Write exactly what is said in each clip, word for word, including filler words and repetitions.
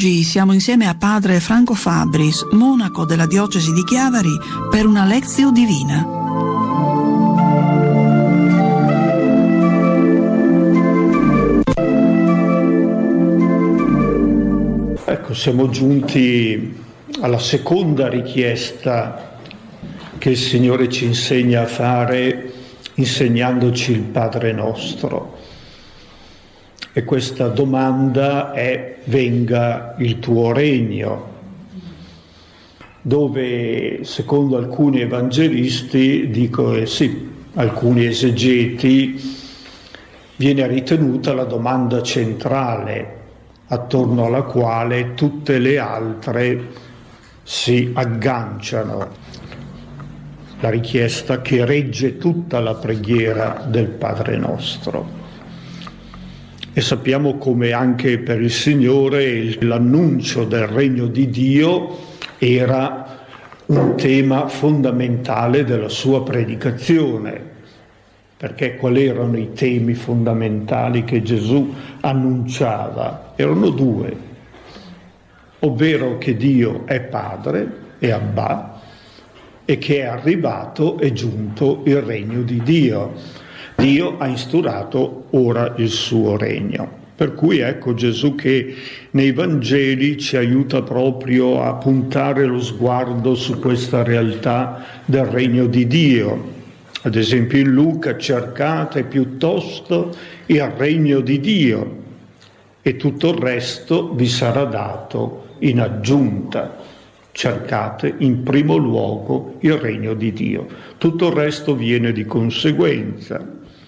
Oggi siamo insieme a padre Franco Fabris, monaco della diocesi di Chiavari, per una Lectio Divina. Ecco, siamo giunti alla seconda richiesta che il Signore ci insegna a fare insegnandoci il Padre nostro. E questa domanda è: venga il tuo regno, dove secondo alcuni evangelisti, dico eh sì, alcuni esegeti, viene ritenuta la domanda centrale attorno alla quale tutte le altre si agganciano, la richiesta che regge tutta la preghiera del Padre nostro. E sappiamo come anche per il Signore l'annuncio del regno di Dio era un tema fondamentale della sua predicazione. Perché quali erano i temi fondamentali che Gesù annunciava? Erano due, ovvero che Dio è Padre e Abba e che è arrivato, è giunto il regno di Dio. Dio ha instaurato ora il suo regno. Per cui ecco Gesù che nei Vangeli ci aiuta proprio a puntare lo sguardo su questa realtà del regno di Dio. Ad esempio in Luca: cercate piuttosto il regno di Dio e tutto il resto vi sarà dato in aggiunta. Cercate in primo luogo il regno di Dio, tutto il resto viene di conseguenza.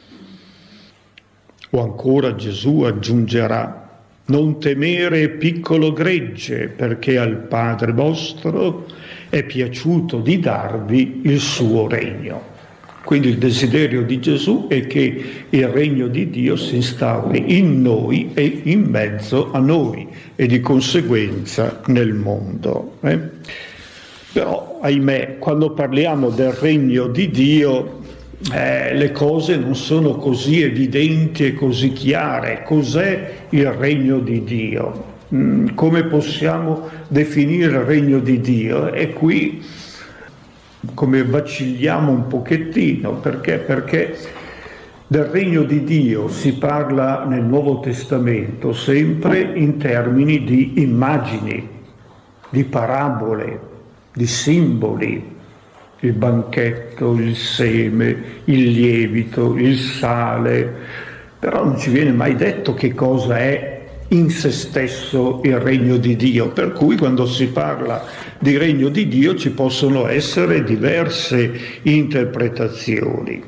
O ancora Gesù aggiungerà: non temere, piccolo gregge, perché al Padre vostro è piaciuto di darvi il suo regno. Quindi il desiderio di Gesù è che il regno di Dio si instauri in noi e in mezzo a noi e di conseguenza nel mondo. Eh? Però, ahimè, quando parliamo del regno di Dio, eh, le cose non sono così evidenti e così chiare. Cos'è il regno di Dio? Mm, come possiamo definire il regno di Dio? E qui come vacilliamo un pochettino, perché? Perché del regno di Dio si parla nel Nuovo Testamento sempre in termini di immagini, di parabole, di simboli: il banchetto, il seme, il lievito, il sale. Però non ci viene mai detto che cosa è in se stesso il regno di Dio, per cui quando si parla di regno di Dio ci possono essere diverse interpretazioni.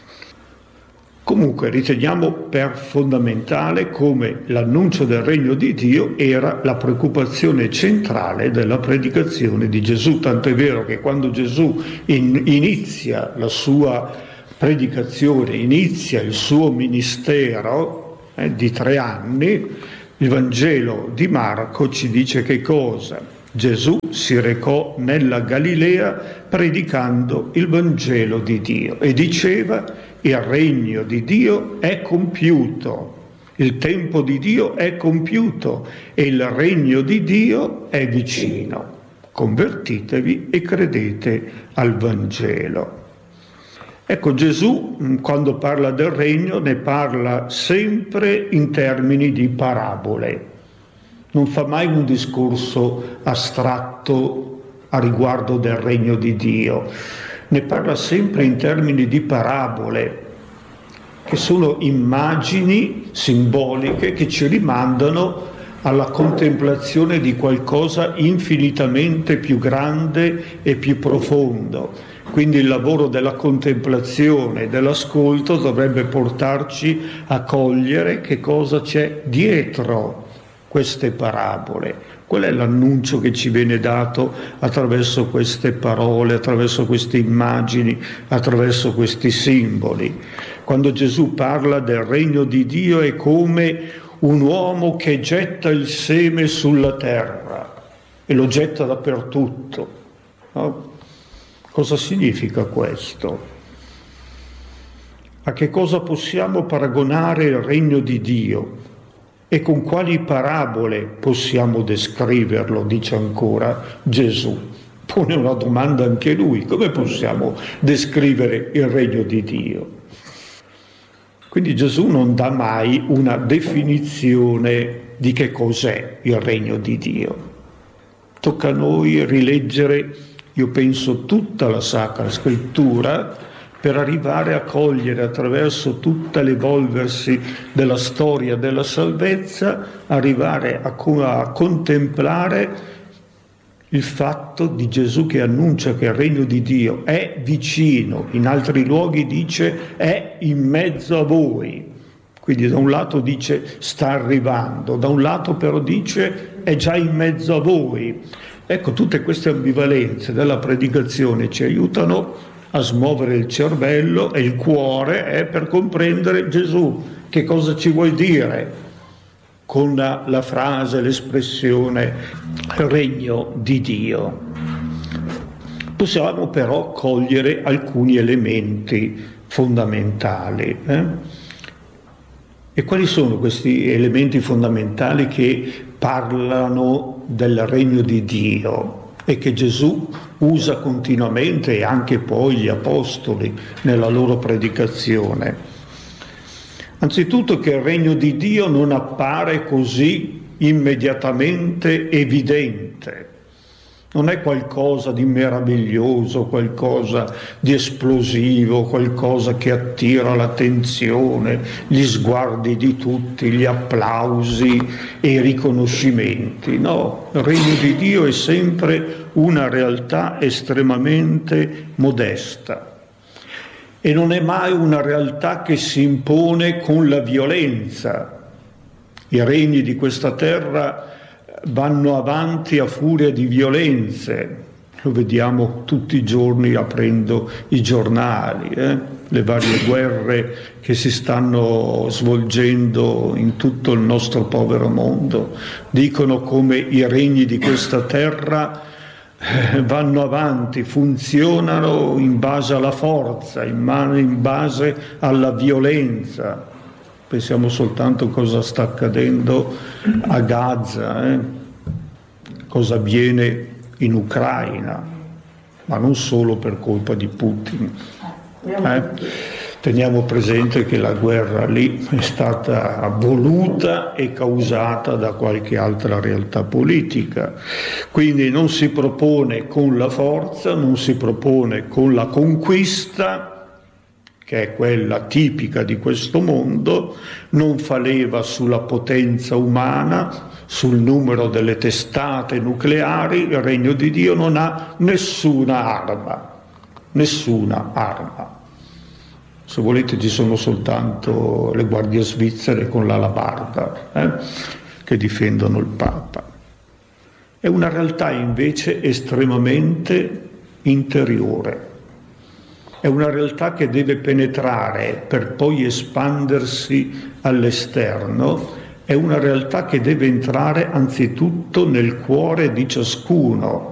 Comunque riteniamo per fondamentale come l'annuncio del regno di Dio era la preoccupazione centrale della predicazione di Gesù, tanto è vero che quando Gesù in, inizia la sua predicazione, inizia il suo ministero eh, di tre anni, il Vangelo di Marco ci dice che cosa? Gesù si recò nella Galilea predicando il Vangelo di Dio e diceva: il regno di Dio è compiuto, il tempo di Dio è compiuto e il regno di Dio è vicino. Convertitevi e credete al Vangelo. Ecco, Gesù quando parla del regno ne parla sempre in termini di parabole. Non fa mai un discorso astratto a riguardo del regno di Dio. Ne parla sempre in termini di parabole, che sono immagini simboliche che ci rimandano alla contemplazione di qualcosa infinitamente più grande e più profondo. Quindi il lavoro della contemplazione, dell'ascolto dovrebbe portarci a cogliere che cosa c'è dietro queste parabole. Qual è l'annuncio che ci viene dato attraverso queste parole, attraverso queste immagini, attraverso questi simboli? Quando Gesù parla del regno di Dio è come un uomo che getta il seme sulla terra e lo getta dappertutto, no? Cosa significa questo? A che cosa possiamo paragonare il regno di Dio? E con quali parabole possiamo descriverlo, dice ancora Gesù. Pone una domanda anche lui: come possiamo descrivere il regno di Dio? Quindi Gesù non dà mai una definizione di che cos'è il regno di Dio. Tocca a noi rileggere, io penso, tutta la Sacra Scrittura per arrivare a cogliere attraverso tutto l'evolversi della storia della salvezza, arrivare a, a contemplare il fatto di Gesù che annuncia che il regno di Dio è vicino, in altri luoghi dice è in mezzo a voi. Quindi da un lato dice sta arrivando, da un lato però dice è già in mezzo a voi. Ecco, tutte queste ambivalenze della predicazione ci aiutano a smuovere il cervello e il cuore eh, per comprendere Gesù, che cosa ci vuoi dire con la, la frase, l'espressione regno di Dio. Possiamo però cogliere alcuni elementi fondamentali. Eh? E quali sono questi elementi fondamentali che parlano del regno di Dio e che Gesù usa continuamente, e anche poi gli apostoli nella loro predicazione? Anzitutto che il regno di Dio non appare così immediatamente evidente, non è qualcosa di meraviglioso, qualcosa di esplosivo, qualcosa che attira l'attenzione, gli sguardi di tutti, gli applausi e i riconoscimenti. No, il regno di Dio è sempre una realtà estremamente modesta. E non è mai una realtà che si impone con la violenza. I regni di questa terra vanno avanti a furia di violenze. Lo vediamo tutti i giorni aprendo i giornali, eh? Le varie guerre che si stanno svolgendo in tutto il nostro povero mondo. Dicono come i regni di questa terra vanno avanti, funzionano in base alla forza, in base alla violenza. Pensiamo soltanto cosa sta accadendo a Gaza, eh? Cosa avviene in Ucraina, ma non solo per colpa di Putin. Eh? Teniamo presente che la guerra lì è stata voluta e causata da qualche altra realtà politica. Quindi non si propone con la forza, non si propone con la conquista, che è quella tipica di questo mondo, non fa leva sulla potenza umana, sul numero delle testate nucleari. Il regno di Dio non ha nessuna arma, nessuna arma. Se volete ci sono soltanto le guardie svizzere con l'alabarda eh, che difendono il Papa. È una realtà invece estremamente interiore. È una realtà che deve penetrare per poi espandersi all'esterno. È una realtà che deve entrare anzitutto nel cuore di ciascuno.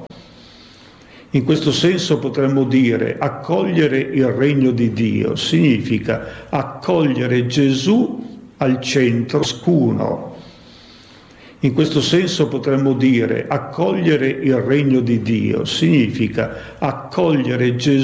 In questo senso potremmo dire accogliere il regno di Dio significa accogliere Gesù al centro ciascuno. In questo senso potremmo dire accogliere il regno di Dio significa accogliere Gesù